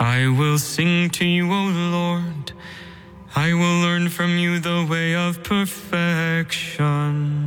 I will sing to you, O Lord. I will learn from you the way of perfection.